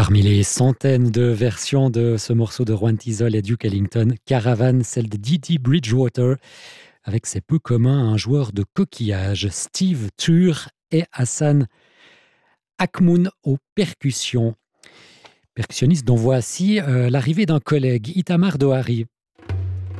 Parmi les centaines de versions de ce morceau de Juan Tizol et Duke Ellington, Caravan, celle de Dee Bridgewater, avec ses peu communs un joueur de coquillage, Steve Tur et Hassan Akmoun aux percussions. Percussionniste dont voici l'arrivée d'un collègue, Itamar Dohari.